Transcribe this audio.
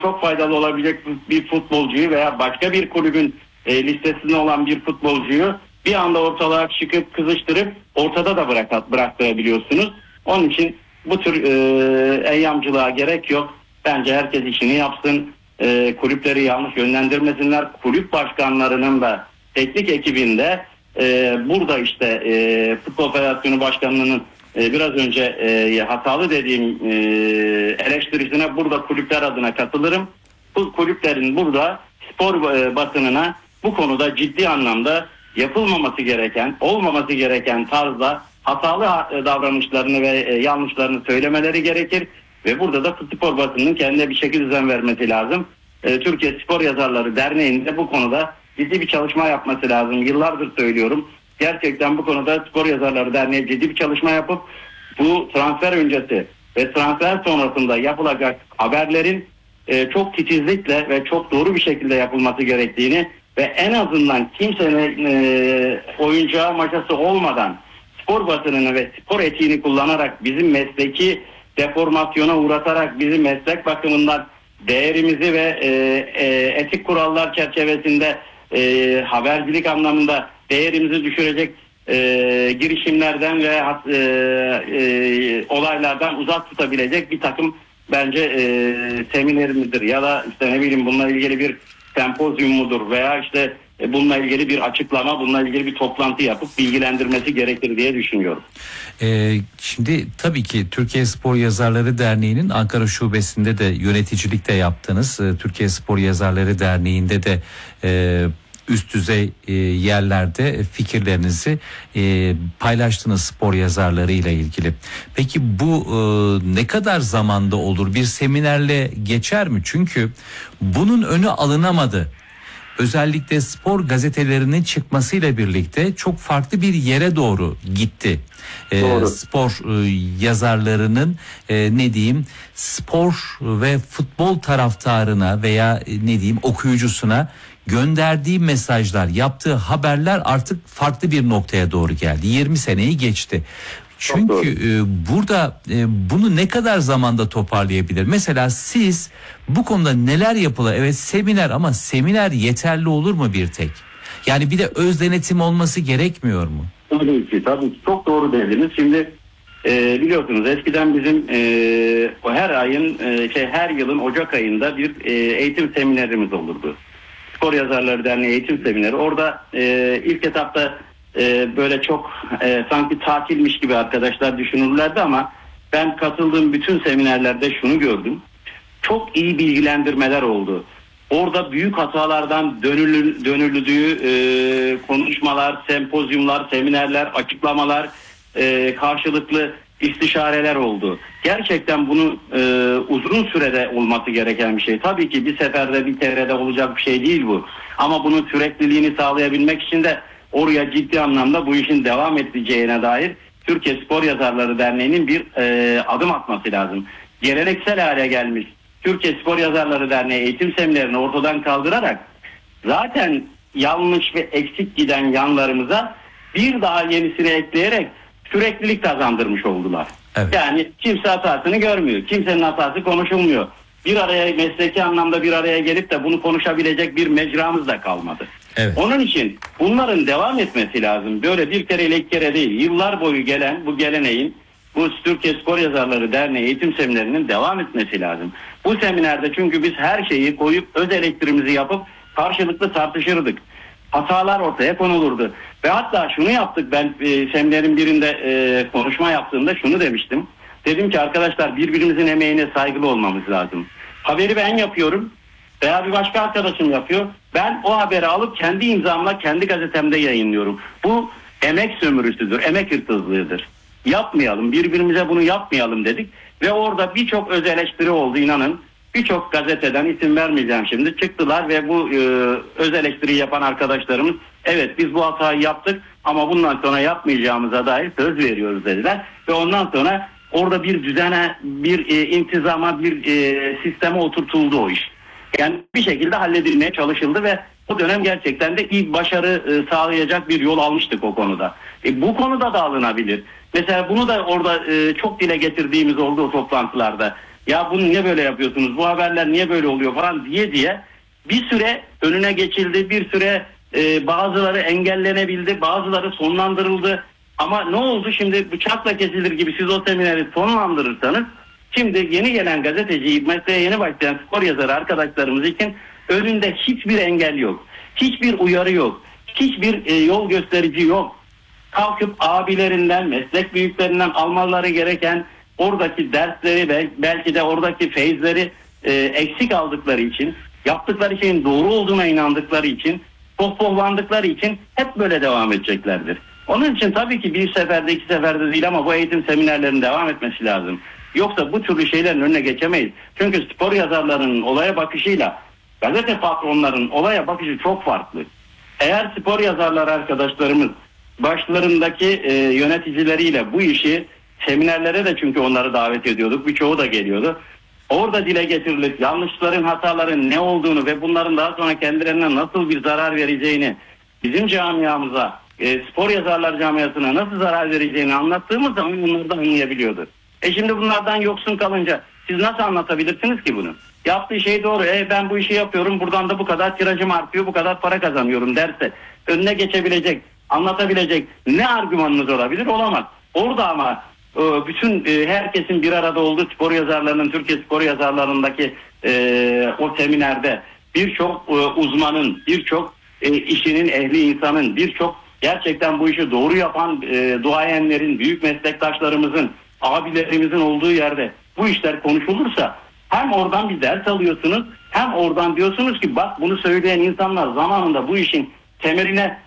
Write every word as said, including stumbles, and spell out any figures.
çok faydalı olabilecek bir futbolcuyu veya başka bir kulübün e, listesinde olan bir futbolcuyu bir anda ortalığa çıkıp kızıştırıp ortada da bırak, bıraktırabiliyorsunuz. Onun için bu tür e, eyyamcılığa gerek yok. Bence herkes işini yapsın. E, kulüpleri yanlış yönlendirmesinler. Kulüp başkanlarının da teknik ekibinde e, burada işte e, Futbol Federasyonu Başkanlığı'nın e, biraz önce e, hatalı dediğim e, eleştirisine burada kulüpler adına katılırım. Bu kulüplerin burada spor e, basınına bu konuda ciddi anlamda yapılmaması gereken, olmaması gereken tarzda hatalı davranışlarını ve e, yanlışlarını söylemeleri gerekir. Ve burada da spor basınının kendine bir şekilde düzen vermesi lazım. E, Türkiye Spor Yazarları Derneği'nde bu konuda ciddi bir çalışma yapması lazım. Yıllardır söylüyorum. Gerçekten bu konuda Spor Yazarları Derneği ciddi bir çalışma yapıp bu transfer öncesi ve transfer sonrasında yapılacak haberlerin e, çok titizlikle ve çok doğru bir şekilde yapılması gerektiğini ve en azından kimsenin e, oyuncağı maçası olmadan spor basınını ve spor etiğini kullanarak bizim mesleki deformasyona uğratarak bizim meslek bakımından değerimizi ve e, e, etik kurallar çerçevesinde e, habercilik anlamında değerimizi düşürecek e, girişimlerden ve e, e, olaylardan uzak tutabilecek bir takım bence e, seminerimizdir ya da işte ne bileyim bununla ilgili bir sempozyum mudur veya işte e, bununla ilgili bir açıklama, bununla ilgili bir toplantı yapıp bilgilendirmesi gerekir diye düşünüyorum. Ee, şimdi tabii ki Türkiye Spor Yazarları Derneği'nin Ankara Şubesi'nde de yöneticilik de yaptınız. Ee, Türkiye Spor Yazarları Derneği'nde de e, üst düzey e, yerlerde fikirlerinizi e, paylaştınız spor yazarları ile ilgili. Peki bu e, ne kadar zamanda olur? Bir seminerle geçer mi? Çünkü bunun önü alınamadı. Özellikle spor gazetelerinin çıkmasıyla birlikte çok farklı bir yere doğru gitti. Ee, spor e, yazarlarının e, ne diyeyim spor ve futbol taraftarına veya e, ne diyeyim okuyucusuna gönderdiği mesajlar, yaptığı haberler artık farklı bir noktaya doğru geldi. yirmi seneyi geçti. Çünkü e, burada e, bunu ne kadar zamanda toparlayabilir? Mesela siz bu konuda neler yapılır? Evet seminer ama seminer yeterli olur mu bir tek? Yani bir de öz denetim olması gerekmiyor mu? Tabii ki, tabii ki. Çok doğru dediniz. Şimdi e, biliyorsunuz eskiden bizim e, her ayın, e, şey her yılın Ocak ayında bir e, eğitim seminerimiz olurdu. Spor Yazarları Derneği eğitim semineri. Orada e, ilk etapta e, böyle çok e, sanki tatilmiş gibi arkadaşlar düşünürlerdi ama ben katıldığım bütün seminerlerde şunu gördüm. Çok iyi bilgilendirmeler oldu. Orada büyük hatalardan dönülü, dönüldüğü e, konuşmalar, sempozyumlar, seminerler, açıklamalar, e, karşılıklı istişareler oldu. Gerçekten bunu e, uzun sürede olması gereken bir şey. Tabii ki bir seferde bir kerede olacak bir şey değil bu. Ama bunun sürekliliğini sağlayabilmek için de oraya ciddi anlamda bu işin devam edeceğine dair Türkiye Spor Yazarları Derneği'nin bir e, adım atması lazım. Geleneksel hale gelmiş Türkiye Spor Yazarları Derneği eğitim seminerini ortadan kaldırarak zaten yanlış ve eksik giden yanlarımıza bir daha yenisini ekleyerek süreklilik kazandırmış oldular. Evet. Yani kimse hatasını görmüyor. Kimsenin hatası konuşulmuyor. Bir araya mesleki anlamda bir araya gelip de bunu konuşabilecek bir mecramız da kalmadı. Evet. Onun için bunların devam etmesi lazım. Böyle bir kere ile iki kere değil. Yıllar boyu gelen bu geleneğin bu Türkiye Spor Yazarları Derneği eğitim seminerinin devam etmesi lazım. Bu seminerde çünkü biz her şeyi koyup öz elektriğimizi yapıp karşılıklı tartışırdık. Hatalar ortaya konulurdu. Ve hatta şunu yaptık, ben e, seminerin birinde e, konuşma yaptığımda şunu demiştim. Dedim ki arkadaşlar birbirimizin emeğine saygılı olmamız lazım. Haberi ben yapıyorum veya bir başka arkadaşım yapıyor. Ben o haberi alıp kendi imzamla kendi gazetemde yayınlıyorum. Bu emek sömürüsüdür, emek hırsızlığıdır. Yapmayalım, birbirimize bunu yapmayalım dedik. Ve orada birçok öz eleştiri oldu inanın. Birçok gazeteden isim vermeyeceğim şimdi çıktılar ve bu e, öz eleştiriyi yapan arkadaşlarımız evet biz bu hatayı yaptık ama bundan sonra yapmayacağımıza dair söz veriyoruz dediler. Ve ondan sonra orada bir düzene, bir e, intizama, bir e, sisteme oturtuldu o iş. Yani bir şekilde halledilmeye çalışıldı ve o dönem gerçekten de iyi başarı e, sağlayacak bir yol almıştık o konuda. E, bu konuda da alınabilir. Mesela bunu da orada e, çok dile getirdiğimiz oldu o toplantılarda. Ya bunu niye böyle yapıyorsunuz? Bu haberler niye böyle oluyor falan diye diye bir süre önüne geçildi. Bir süre e, bazıları engellenebildi. Bazıları sonlandırıldı. Ama ne oldu şimdi, bıçakla kesilir gibi siz o semineri sonlandırırsanız şimdi yeni gelen gazeteci, mesleğe yeni başlayan spor yazarı arkadaşlarımız için önünde hiçbir engel yok. Hiçbir uyarı yok. Hiçbir e, yol gösterici yok. Kalkıp abilerinden, meslek büyüklerinden almaları gereken oradaki dersleri ve belki de oradaki feyizleri e, eksik aldıkları için, yaptıkları şeyin doğru olduğuna inandıkları için, pohpohlandıkları için hep böyle devam edeceklerdir. Onun için tabii ki bir seferde, iki seferde değil ama bu eğitim seminerlerinin devam etmesi lazım. Yoksa bu türlü şeylerin önüne geçemeyiz. Çünkü spor yazarlarının olaya bakışıyla gazete patronlarının olaya bakışı çok farklı. Eğer spor yazarları arkadaşlarımız başlarındaki e, yöneticileriyle bu işi, seminerlere de çünkü onları davet ediyorduk, birçoğu da geliyordu. Orada dile getirilip yanlışların, hataların ne olduğunu ve bunların daha sonra kendilerine nasıl bir zarar vereceğini, bizim camiamıza, e, spor yazarlar camiasına nasıl zarar vereceğini anlattığımız zaman bunları da anlayabiliyordu. E şimdi bunlardan yoksun kalınca siz nasıl anlatabilirsiniz ki bunu? Yaptığı şey doğru. E ben bu işi yapıyorum, buradan da bu kadar tirajım artıyor, bu kadar para kazanıyorum derse önüne geçebilecek, anlatabilecek ne argümanınız olabilir? Olamaz. Orada ama e, bütün e, herkesin bir arada olduğu spor yazarlarının, Türkiye spor yazarlarındaki e, o seminerde birçok e, uzmanın, birçok e, işinin ehli insanın, birçok gerçekten bu işi doğru yapan e, duayenlerin, büyük meslektaşlarımızın, abilerimizin olduğu yerde bu işler konuşulursa hem oradan bir ders alıyorsunuz, hem oradan diyorsunuz ki bak bunu söyleyen insanlar zamanında bu işin temeline